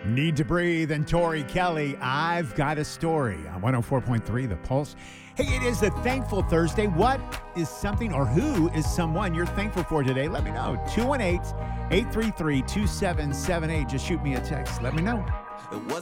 Need to Breathe and Tori Kelly. I've got a story on 104.3 The Pulse. Hey, it is a Thankful Thursday. What is something or who is someone you're thankful for today? Let me know. 218-833-2778. Just shoot me a text. Let me know. It was